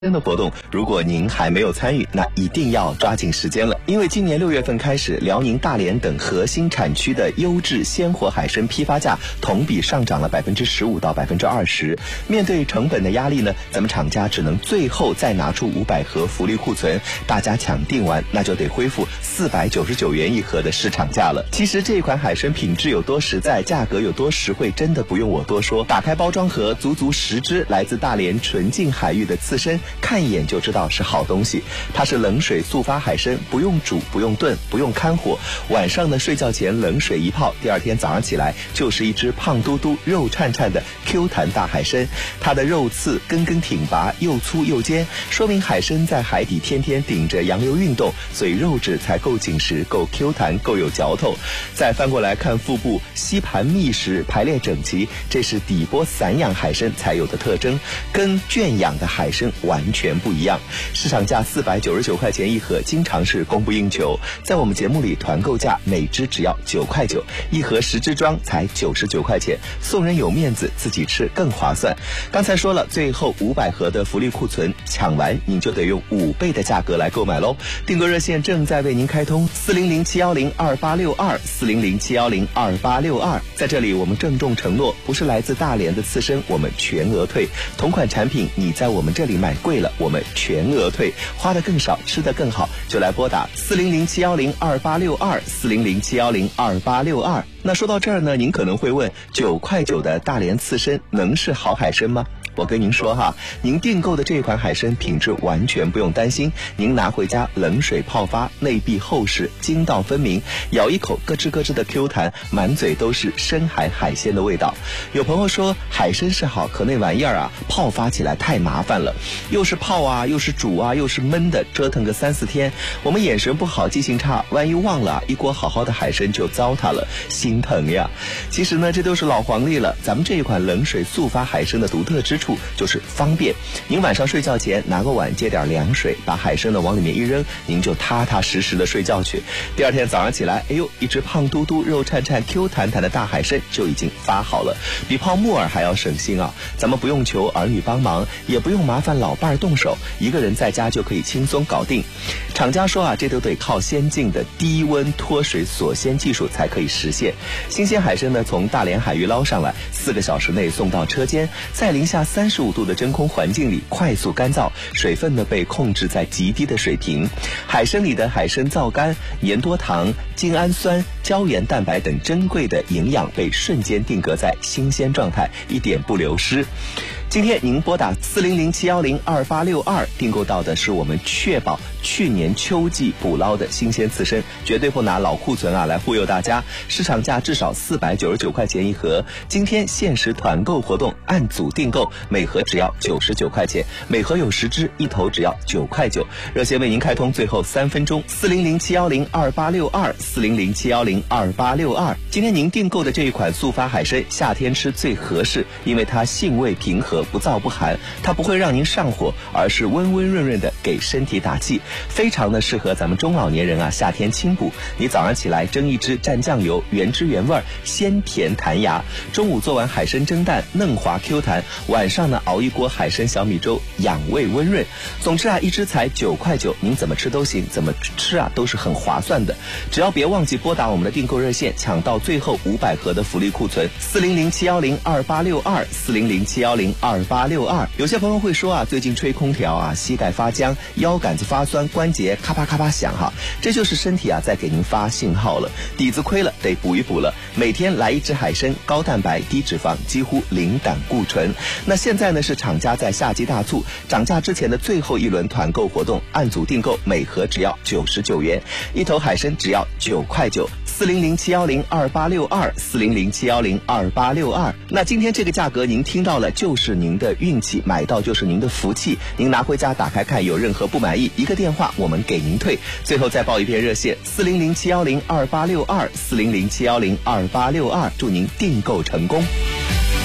的活动，如果您还没有参与，那一定要抓紧时间了。因为今年6月份开始，辽宁大连等核心产区的优质鲜活海参批发价同比上涨了15%到20%。面对成本的压力呢，咱们厂家只能最后再拿出500盒福利库存，大家抢订完，那就得恢复499元一盒的市场价了。其实这款海参品质有多实在，价格有多实惠，真的不用我多说。打开包装盒，足足10只来自大连纯净海域的刺参，看一眼就知道是好东西。它是冷水速发海参，不用煮，不用炖，不用看火，晚上呢睡觉前冷水一泡，第二天早上起来就是一只胖嘟嘟、肉颤颤的 Q 弹大海参。它的肉刺根根挺拔，又粗又尖，说明海参在海底天天顶着洋流运动，所以肉质才够紧实，够 Q 弹，够有嚼头。再翻过来看腹部，吸盘密实，排列整齐，这是底波散养海参才有的特征，跟圈养的海参完全不一样。市场价499块钱一盒，经常是供不应求。在我们节目里，团购价每只只要9块9，一盒10只装才99块钱，送人有面子，自己吃更划算。刚才说了，最后500盒的福利库存抢完，您就得用5倍的价格来购买喽。订购热线正在为您开通，40071028862，40071028862。在这里，我们郑重承诺，不是来自大连的刺参，我们全额退。同款产品你在我们这里买贵了，我们全额退，花得更少，吃得更好，就来拨打40071028862，40071028862。那说到这儿呢，您可能会问，9块9的大连刺参能是好海参吗？我跟您说哈，您订购的这款海参品质完全不用担心，您拿回家冷水泡发，内壁厚实，筋道分明，咬一口咯吱咯吱的 Q 弹，满嘴都是深海海鲜的味道。有朋友说海参是好，可那玩意儿啊，泡发起来太麻烦了，又是泡啊，又是煮啊，又是焖的，折腾个3-4天，我们眼神不好，记性差，万一忘了，一锅好好的海参就糟蹋了，心疼呀。其实呢，这都是老黄历了，咱们这一款冷水速发海参的独特之处就是方便。您晚上睡觉前拿个碗接点凉水，把海参呢往里面一扔，您就踏踏实实的睡觉去。第二天早上起来，哎呦，一只胖嘟嘟、肉颤颤、Q 弹弹的大海参就已经发好了，比泡木耳还要省心啊！咱们不用求儿女帮忙，也不用麻烦老伴儿动手，一个人在家就可以轻松搞定。厂家说啊，这都得靠先进的低温脱水锁鲜技术才可以实现。新鲜海参呢，从大连海域捞上来，4个小时内送到车间，在零下35度的真空环境里快速干燥，水分呢被控制在极低的水平。海参里的海参皂苷、粘多糖、精氨酸、胶原蛋白等珍贵的营养被瞬间定格在新鲜状态，一点不流失。今天您拨打40071028862订购到的是我们确保去年秋季捕捞的新鲜刺参，绝对不拿老库存啊来忽悠大家。市场价至少499块钱一盒，今天限时团购活动，按组订购，每盒只要99块钱，每盒有10只，一头只要9块9。热线为您开通最后3分钟，40071028862，40071028862。今天您订购的这一款速发海参，夏天吃最合适，因为它性味平和，不燥不寒，它不会让您上火，而是温温润润的给身体打气，非常的适合咱们中老年人啊夏天清补。你早上起来蒸一只蘸酱油，原汁原味，鲜甜弹牙；中午做完海参蒸蛋，嫩滑 Q 弹；晚上呢熬一锅海参小米粥，养胃温润。总之啊，一只才9块9，您怎么吃都行，怎么吃啊都是很划算的。只要别忘记拨打我们的订购热线，抢到最后500盒的福利库存，40071028862，40071028862。有些朋友会说啊，最近吹空调啊，膝盖发僵，腰杆子发酸，关节咔啪咔啪响哈，这就是身体啊在给您发信号了，底子亏了，得补一补了。每天来一只海参，高蛋白低脂肪，几乎零胆固醇。那现在呢是厂家在夏季大促，涨价之前的最后一轮团购活动，按组订购，每盒只要99元，一头海参只要9块9。40071028862，40071028862。那今天这个价格您听到了就是您的运气，买到就是您的福气。您拿回家打开看，有任何不满意，一个电话我们给您退。最后再报一遍热线，40071028862，40071028862，祝您订购成功。